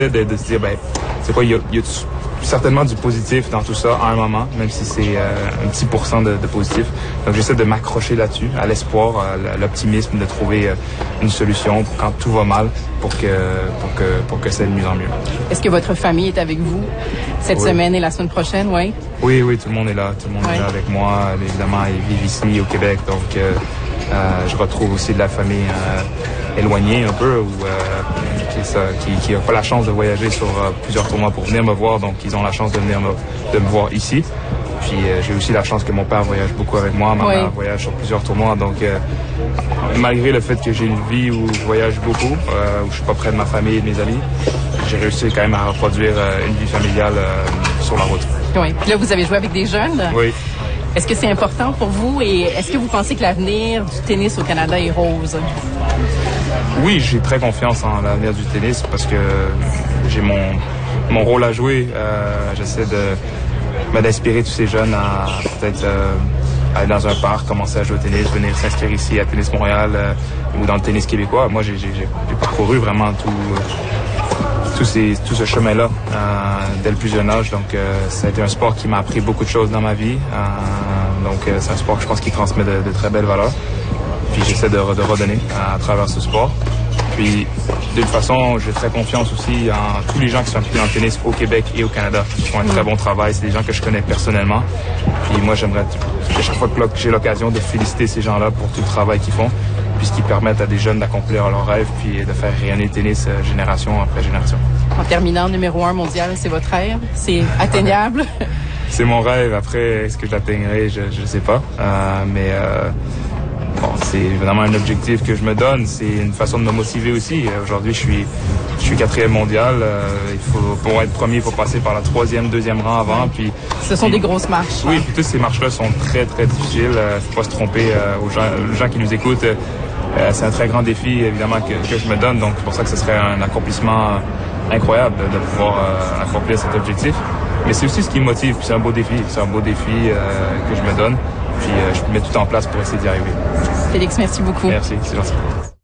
de se dire, ben, c'est quoi, il y a certainement du positif dans tout ça à un moment, même si c'est un petit % de positif. Donc j'essaie de m'accrocher là-dessus, à l'espoir, à l'optimisme, de trouver une solution quand tout va mal pour que c'est de mieux en mieux. Est-ce que votre famille est avec vous cette semaine et la semaine prochaine, oui? Oui, tout le monde est là. Tout le monde est là avec moi. Évidemment, ils vivent ici au Québec, donc je retrouve aussi de la famille éloignée un peu, qui n'a pas la chance de voyager sur plusieurs tournois pour venir me voir, donc ils ont la chance de venir de me voir ici. Puis j'ai aussi la chance que mon père voyage beaucoup avec moi, ma mère voyage sur plusieurs tournois, donc malgré le fait que j'ai une vie où je voyage beaucoup, où je suis pas près de ma famille et de mes amis, j'ai réussi quand même à reproduire une vie familiale sur la route. Oui. Puis là, vous avez joué avec des jeunes? Oui. Est-ce que c'est important pour vous et est-ce que vous pensez que l'avenir du tennis au Canada est rose? Oui, j'ai très confiance en l'avenir du tennis parce que j'ai mon rôle à jouer. J'essaie d'inspirer tous ces jeunes à peut-être aller dans un parc, commencer à jouer au tennis, venir s'inscrire ici à Tennis Montréal ou dans le tennis québécois. Moi, j'ai parcouru vraiment tout ce chemin-là dès le plus jeune âge. Donc, ça a été un sport qui m'a appris beaucoup de choses dans ma vie. Donc, c'est un sport que je pense qui transmet de très belles valeurs. Puis, j'essaie de redonner à travers ce sport. Puis, de toute façon, j'ai très confiance aussi en tous les gens qui sont impliqués dans le tennis au Québec et au Canada, qui font un très bon travail. C'est des gens que je connais personnellement. Puis, moi, j'aimerais, à chaque fois que j'ai l'occasion, de féliciter ces gens-là pour tout le travail qu'ils font, puisqu'ils permettent à des jeunes d'accomplir leurs rêves puis de faire rayonner le tennis génération après génération. En terminant, numéro 1 mondial, c'est votre rêve? C'est atteignable? C'est mon rêve. Après, est-ce que je l'atteindrai? Je ne sais pas. Bon, c'est évidemment un objectif que je me donne. C'est une façon de me motiver aussi. Aujourd'hui, je suis 4e mondial. Pour être premier, il faut passer par la 3e, 2e rang avant. Puis, ce sont des grosses marches. Oui, puis toutes ces marches-là sont très, très difficiles. Il ne faut pas se tromper aux gens qui nous écoutent. C'est un très grand défi, évidemment, que je me donne. Donc, c'est pour ça que ce serait un accomplissement incroyable de pouvoir accomplir cet objectif. Mais c'est aussi ce qui me motive. Puis c'est un beau défi. C'est un beau défi que je me donne. Puis je mets tout en place pour essayer d'y arriver. Félix, merci beaucoup. Merci, c'est gentil.